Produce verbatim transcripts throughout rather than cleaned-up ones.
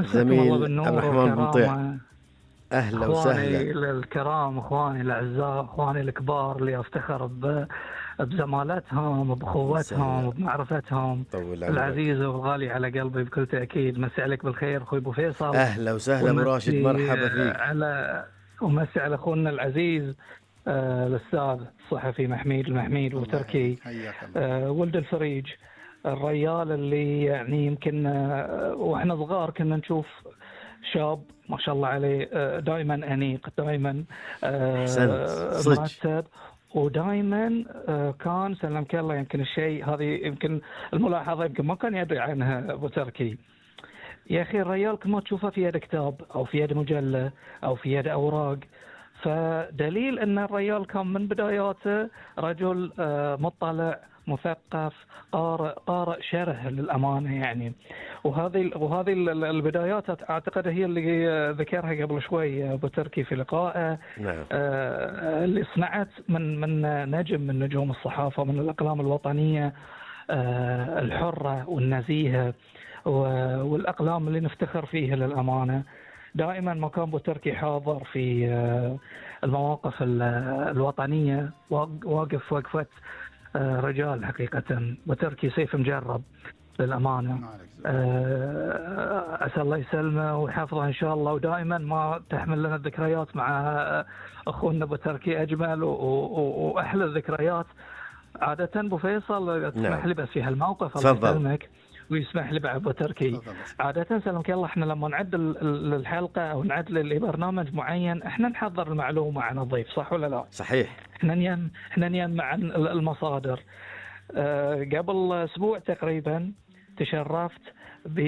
مساكم الله الزميل عبد بالنور الرحمن بن طيح، والكرامة. أهلا وسهلا. اخواني الكرام، اخواني الاعزاء، اخواني الكبار اللي افتخر ب- بزمالتهم، باخوتهم، مساء بمعرفتهم، طول عمرك. العزيزة والغالية على قلبي بكل تأكيد. مسي عليك بالخير اخوي ابو فيصل، أهلا وسهلا أبو راشد، ونمسي مرحبا فيك. على ومسي على اخونا العزيز آه، الاستاذ الصحفي محميد المحميد الله يخليك، وتركي، حياك الله. آه، ولد الفريج، الريال اللي يعني يمكن آه، واحنا صغار كنا نشوف شاب ما شاء الله عليه، آه، دائما انيق، دائما أحسنت آه، صدق. مرتب، ودائما آه، كان سلمك الله. يمكن الشيء هذه يمكن الملاحظه يمكن ما كان يدري عنها ابو تركي. يا اخي الريال كل ما تشوفه في يد كتاب او في يد مجله او في يد اوراق، فدليل ان الريال كان من بداياته رجل آه، مطلع، مثقف، قارئ قارئ شره للامانه يعني. وهذه وهذه البدايات اعتقد هي اللي ذكرها قبل شوي ابو تركي في لقائه، نعم آه، اللي صنعت من من نجم من نجوم الصحافه، من الاقلام الوطنيه آه، الحره والنزيهه، و- والأقلام اللي نفتخر فيها للأمانة. دائما ما كان بوتركي حاضر في آه، المواقف ال- الوطنية، واق- واقف وقفة آه، رجال حقيقة. بوتركي سيف مجرب للأمانة. ما عليك زين. آه، أسأل الله يسلمه ويحفظه إن شاء الله، ودائما ما تحمل لنا الذكريات مع آه، أخونا بوتركي أجمل و- و- وأحلى الذكريات. عادة أبو فيصل تسمح نعم، لي بس في هالموقف الله تفضل. يسلمك ويسمح لي بعد ابو تركي. تفضل بس. عادة سلمك الله احنا لما نعدل ال- الحلقة او نعدل لبرنامج معين احنا نحضر المعلومة عن الضيف، صح ولا لا؟ صحيح. احنا نيم احنا نيم عن ال- المصادر. أه قبل اسبوع تقريبا تشرفت ب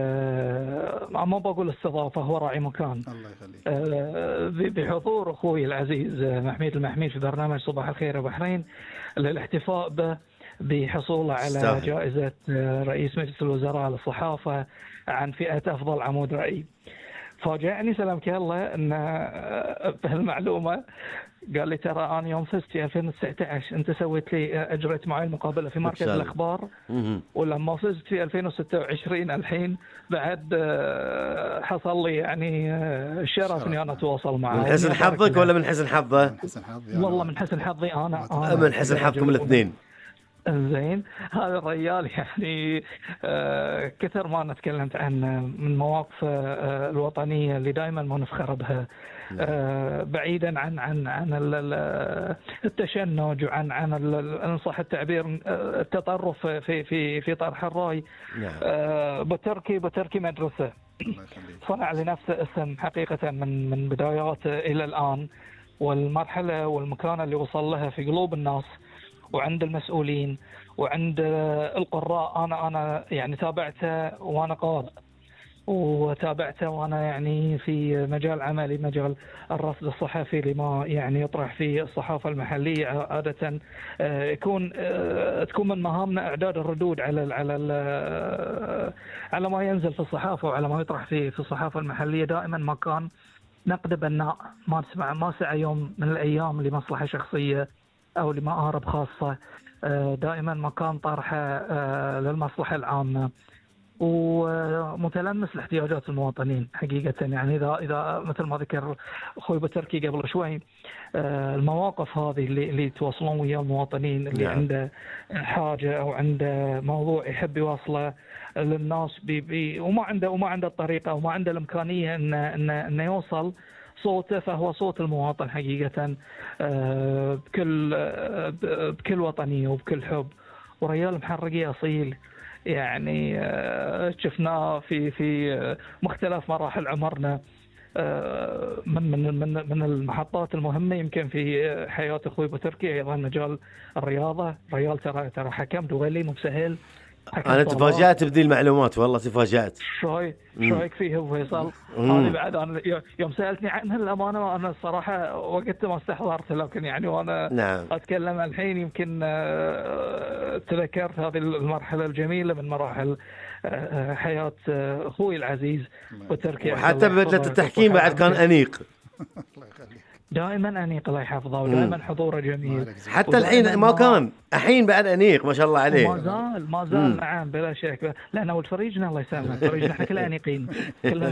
أه ما بقول استضافة، هو راعي مكان، الله يخليك. أه ب- بحضور اخوي العزيز آه، محميد المحميد في برنامج صباح الخير يا بحرين، للاحتفاء به بحصوله على تستاهل. جائزة آه، رئيس مجلس الوزراء للصحافة عن فئة أفضل عمود رأي. فاجأني سلامك الله أن آه، بهالمعلومة قال لي ترى أنا يوم فزت في ألفين وتسعة عشر أنت سويت لي آه، أجريت معي المقابلة في مركز إرسال. الأخبار، مهم. ولما فزت في ألفين وستة وعشرين الحين بعد آه، حصل لي يعني آه، الشرف شرف، اني انا نعم. اتواصل معه. من حسن وإني أبارك حظك له. ولا من حسن حظه؟ من حسن حظي أنا والله من وأنت. حسن حظي انا ما انا من حسن حظكم الاثنين. زين. هذا الرجال يعني آه، كثر ما انا تكلمت عنه من مواقفه آه، الوطنيه اللي دائما ما نفخر بها، آه، بعيدا عن عن عن ال- ال- التشنج وعن عن ال- ال- ان صح التعبير آه، التطرف في في في طرح الراي. نعم آه، بتركي بتركي مدرسه، الله يخليك. صنع لنفسه اسم حقيقه من من بداياته الى الان، والمرحله والمكانه اللي وصل لها في قلوب الناس وعند المسؤولين وعند القراء. انا انا يعني تابعته وانا قارئ، وتابعته وانا يعني في مجال عملي، مجال الرصد الصحفي لما يعني يطرح في الصحافه المحليه. عاده آه، يكون آه، تكون من مهامنا اعداد الردود على ال على ال على ما ينزل في الصحافه وعلى ما يطرح في في الصحافه المحليه. دائما ما كان نقد بناء، ما نسمع ما سعى يوم من الايام لمصلحه شخصيه او لمآرب خاصه. آه، دائما ما كان طرحه آه، للمصلحه العامه، ومتلمس لاحتياجات المواطنين حقيقة. يعني إذا إذا مثل ما ذكر أخوي بتركي قبل شوي، آه، المواقف هذه اللي اللي يتواصلون ويا المواطنين اللي نعم. عنده حاجة أو عنده موضوع يحب يوصله للناس بي بي وما عنده وما عنده الطريقة وما عنده الإمكانية إنه إنه إنه يوصل صوته، فهو صوت المواطن حقيقة، آه، بكل آه، بكل وطنية وبكل حب. وريال محرقي أصيل يعني، آه، شفناه في في آه، مختلف مراحل عمرنا، آه، من من من من المحطات المهمه يمكن في آه، حياه اخوي بتركي ايضا مجال الرياضه. ريال ترى ترى حكم دولي مو بسهل، حكم أنا طلاب. تفاجأت بذي المعلومات، والله تفاجأت. شوي مم. شويك فيه ابو فيصل. مم. هذه بعد انا يوم سالتني عنها الامانه انا الصراحه وقت ما استحضرت، لكن يعني وانا نعم اتكلم الحين يمكن آه، تذكرت هذه المرحله الجميله من مراحل آه، حياه آه، اخوي العزيز وتركي. وحتى ببدلة التحكيم بعد كان أنيق. الله يخليك. دائما انيق الله يحفظه، ودائما حضوره ما جميل. عليك زين. حتى الحين ودائماً ما كان، الحين بعد أنيق ما شاء الله وما عليه. زال ما مم. زال نعم بلا شك. لانه الفريجنا الله يسلمك، فريجنا احنا كلنا انيقين كلنا